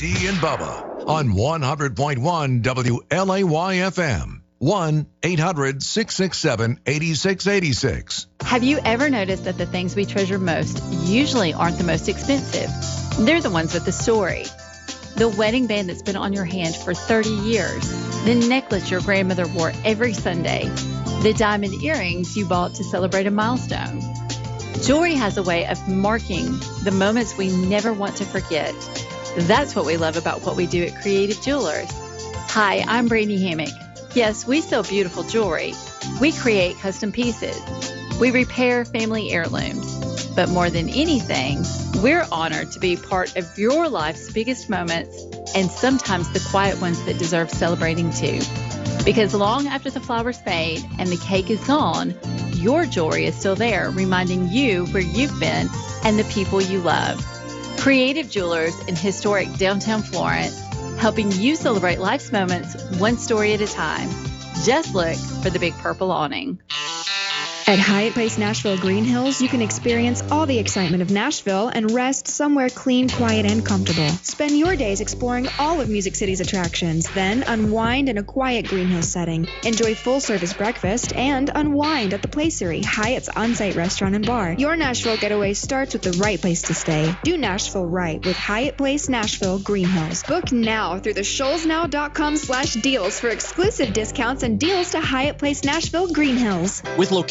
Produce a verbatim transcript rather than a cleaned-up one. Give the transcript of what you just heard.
Dee and Bubba on one hundred point one W L A Y F M. one eight hundred six six seven eight six eight six. Have you ever noticed that the things we treasure most usually aren't the most expensive? They're the ones with the story. The wedding band that's been on your hand for thirty years. The necklace your grandmother wore every Sunday. The diamond earrings you bought to celebrate a milestone. Jewelry has a way of marking the moments we never want to forget. That's what we love about what we do at Creative Jewelers. Hi, I'm Brandy Hammock. Yes, we sell beautiful jewelry. We create custom pieces. We repair family heirlooms. But more than anything, we're honored to be part of your life's biggest moments and sometimes the quiet ones that deserve celebrating too. Because long after the flowers fade and the cake is gone, your jewelry is still there, reminding you where you've been and the people you love. Creative Jewelers in historic downtown Florence, helping you celebrate life's moments one story at a time. Just look for the big purple awning. At Hyatt Place Nashville Green Hills, you can experience all the excitement of Nashville and rest somewhere clean, quiet, and comfortable. Spend your days exploring all of Music City's attractions, then unwind in a quiet Green Hills setting. Enjoy full-service breakfast and unwind at the Placery, Hyatt's on-site restaurant and bar. Your Nashville getaway starts with the right place to stay. Do Nashville right with Hyatt Place Nashville Green Hills. Book now through the shoals now dot com slash deals for exclusive discounts and deals to Hyatt Place Nashville Green Hills. With location